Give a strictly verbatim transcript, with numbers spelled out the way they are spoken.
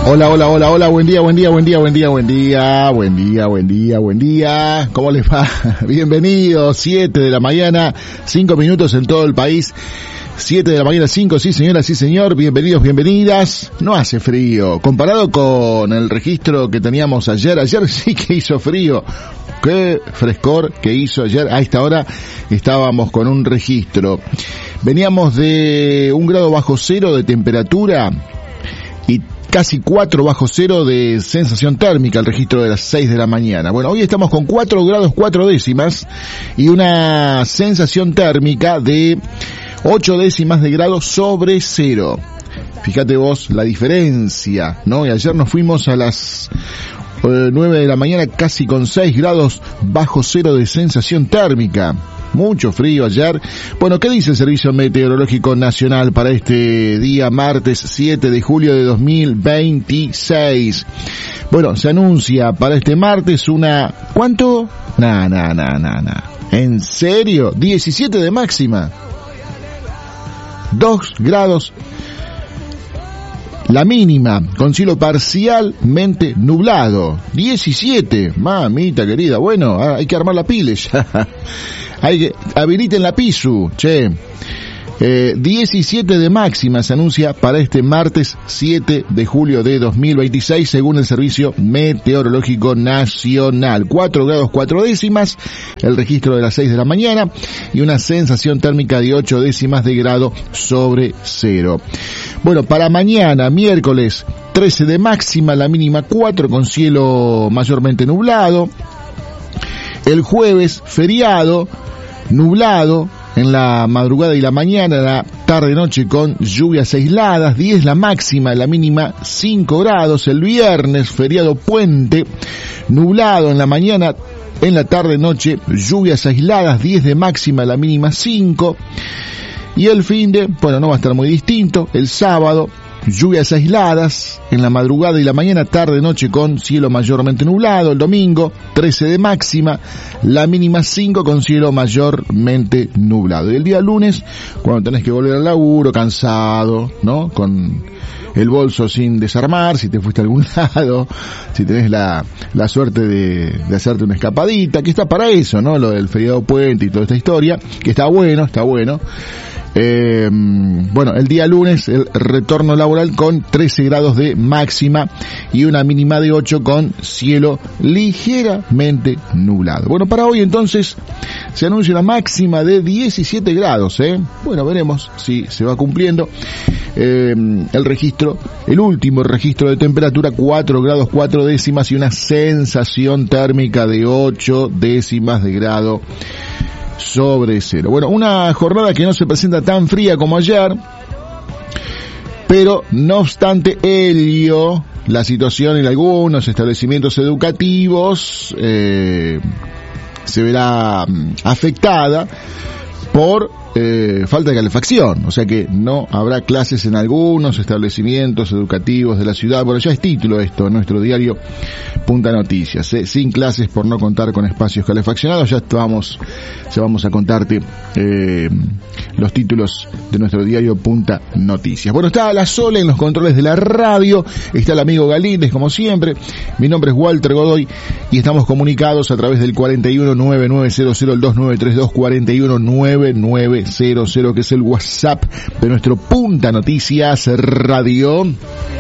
Hola, hola, hola, hola, buen día, buen día, buen día, buen día, buen día, buen día, buen día, buen día. ¿Cómo les va? Bienvenidos, siete de la mañana, cinco minutos en todo el país. siete de la mañana, cinco, sí señora, sí señor, bienvenidos, bienvenidas. No hace frío, comparado con el registro que teníamos ayer, ayer sí que hizo frío. Qué frescor que hizo ayer, a esta hora estábamos con un registro. Veníamos de un grado bajo cero de temperatura y casi cuatro bajo cero de sensación térmica, el registro de las seis de la mañana. Bueno, hoy estamos con cuatro grados cuatro décimas y una sensación térmica de ocho décimas de grado sobre cero. Fíjate vos la diferencia, ¿no? Y ayer nos fuimos a las eh, nueve de la mañana casi con seis grados bajo cero de sensación térmica. Mucho frío ayer. Bueno, ¿qué dice el Servicio Meteorológico Nacional para este día martes siete de julio de dos mil veintiséis? Bueno, se anuncia para este martes una... ¿Cuánto? Nah, nah, nah, nah, nah. ¿En serio? diecisiete de máxima. dos grados. La mínima, con cielo parcialmente nublado. diecisiete. Mamita querida. Bueno, hay que armar la pile ya. Hay que, habiliten la pisu, che. Eh, diecisiete de máxima se anuncia para este martes siete de julio de dos mil veintiséis según el Servicio Meteorológico Nacional. cuatro grados cuatro décimas, el registro de las seis de la mañana y una sensación térmica de ocho décimas de grado sobre cero. Bueno, para mañana, miércoles trece de máxima, la mínima cuatro con cielo mayormente nublado. El jueves, feriado, nublado en la madrugada y la mañana, la tarde-noche con lluvias aisladas, diez la máxima, la mínima cinco grados. El viernes, feriado puente, nublado en la mañana, en la tarde-noche, lluvias aisladas, diez de máxima, la mínima cinco. Y el fin de, bueno, no va a estar muy distinto, el sábado, lluvias aisladas en la madrugada y la mañana, tarde, noche con cielo mayormente nublado. El domingo, trece de máxima, la mínima cinco con cielo mayormente nublado. Y el día lunes, cuando tenés que volver al laburo, cansado, ¿no? Con el bolso sin desarmar, si te fuiste a algún lado, si tenés la, la suerte de, de hacerte una escapadita, que está para eso, ¿no? Lo del feriado puente y toda esta historia, que está bueno, está bueno. Eh, bueno, el día lunes el retorno laboral con trece grados de máxima y una mínima de ocho con cielo ligeramente nublado. Bueno, para hoy entonces se anuncia una máxima de diecisiete grados, ¿eh? Bueno, veremos si se va cumpliendo. Eh, el registro, el último registro de temperatura, cuatro grados cuatro décimas y una sensación térmica de ocho décimas de grado sobre cero. Bueno, una jornada que no se presenta tan fría como ayer, pero no obstante ello, la situación en algunos establecimientos educativos eh, se verá afectada por eh, falta de calefacción, o sea que no habrá clases en algunos establecimientos educativos de la ciudad. Bueno, ya es título esto en nuestro diario Punta Noticias, ¿eh? Sin clases por no contar con espacios calefaccionados. Ya vamos, ya vamos a contarte eh, los títulos de nuestro diario Punta Noticias. Bueno, está la Sole en los controles de la radio, está el amigo Galíndez como siempre. Mi nombre es Walter Godoy y estamos comunicados a través del cuarenta y uno noventa y nueve cero cero, el dos nueve tres dos cuarenta y uno noventa y nueve cero cero, que es el WhatsApp de nuestro Punta Noticias Radio.